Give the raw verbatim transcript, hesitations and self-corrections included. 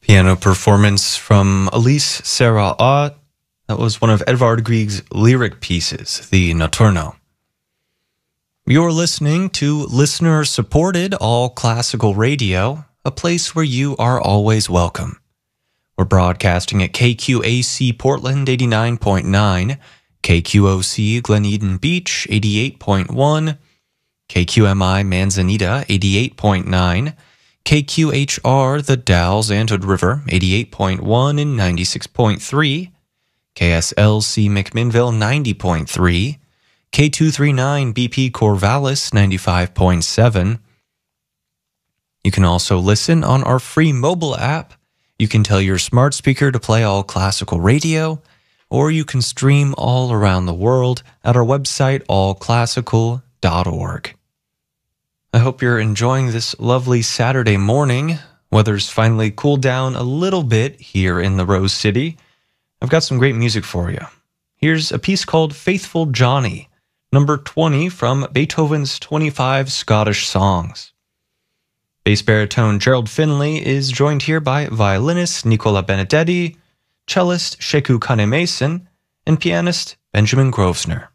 Piano performance from Elise Sarah Ott. That was one of Edvard Grieg's lyric pieces, the Notturno. You're listening to listener-supported all classical radio, a place where you are always welcome. We're broadcasting at K Q A C Portland eighty-nine point nine, K Q O C Glen Eden Beach eighty-eight point one, K Q M I Manzanita eighty-eight point nine, K Q H R The Dalles and Hood River eighty-eight point one and ninety-six point three, K S L C McMinnville ninety point three, K two thirty-nine B P Corvallis ninety-five point seven. You can also listen on our free mobile app. You can tell your smart speaker to play all classical radio, or you can stream all around the world at our website, all classical dot org. I hope you're enjoying this lovely Saturday morning. Weather's finally cooled down a little bit here in the Rose City. I've got some great music for you. Here's a piece called Faithful Johnny, number twenty from Beethoven's twenty-five Scottish Songs. Bass baritone Gerald Finley is joined here by violinist Nicola Benedetti, cellist Sheku Kane-Mason, and pianist Benjamin Grosvenor.